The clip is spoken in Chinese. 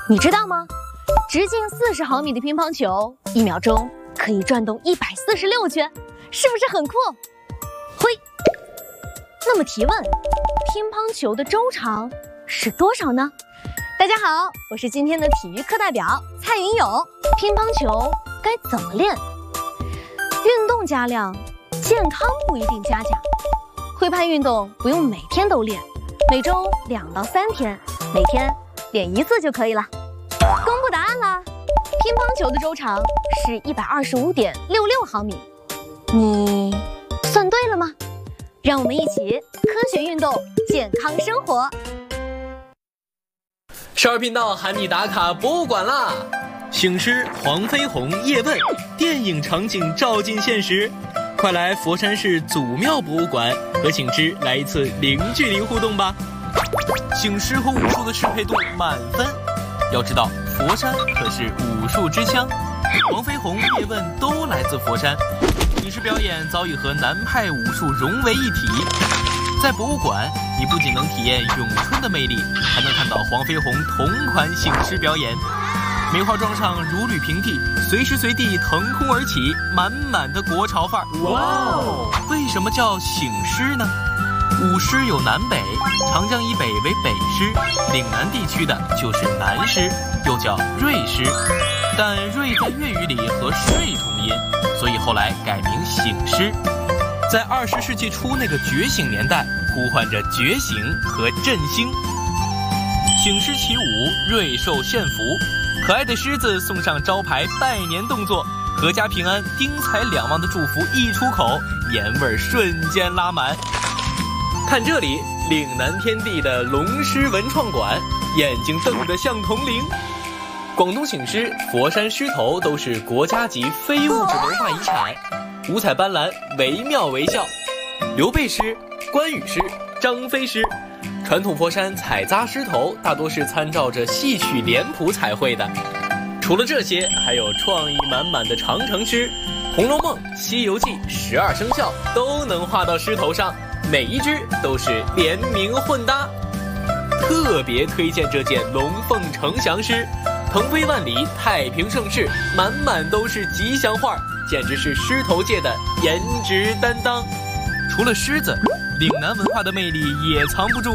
你知道吗？直径40毫米的乒乓球，1秒钟可以转动146圈，是不是很酷？嘿，那么提问，乒乓球的周长是多少呢？大家好，我是今天的体育课代表蔡云勇。乒乓球该怎么练？运动加量，健康不一定加价。会拍运动不用每天都练，每周2到3天，每天练1次就可以了。公布答案啦！乒乓球的周长是125.66毫米，你算对了吗？让我们一起科学运动，健康生活。 少儿频道喊你打卡博物馆啦！醒狮黄飞鸿叶问电影场景照进现实，快来佛山市祖庙博物馆和醒狮来一次零距离互动吧！醒狮和武术的适配度满分。要知道佛山可是武术之乡，黄飞鸿叶问都来自佛山，醒狮表演早已和南派武术融为一体。在博物馆，你不仅能体验咏春的魅力，还能看到黄飞鸿同款醒狮表演。梅花桩上如履平地，随时随地腾空而起，满满的国潮范儿。哇哦！为什么叫醒狮呢？舞狮有南北，长江以北为北狮，岭南地区的就是南狮，又叫瑞狮。但瑞在粤语里和睡同音，所以后来改名醒狮。在20世纪初那个觉醒年代，呼唤着觉醒和振兴。醒狮起舞，瑞兽献福，可爱的狮子送上招牌拜年动作，阖家平安、丁财两旺的祝福一出口，年味瞬间拉满。看这里，岭南天地的龙狮文创馆，眼睛瞪得像铜铃。广东醒狮、佛山狮头都是国家级非物质文化遗产，五彩斑斓，惟妙惟肖。刘备狮、关羽狮、张飞狮，传统佛山彩扎狮头大多是参照着戏曲脸谱彩绘的。除了这些，还有创意满满的长城狮，《红楼梦》《西游记》12生肖都能画到狮头上，每一只都是联名混搭。特别推荐这件龙凤呈祥狮，腾飞万里，太平盛世，满满都是吉祥话，简直是狮头界的颜值担当。除了狮子，岭南文化的魅力也藏不住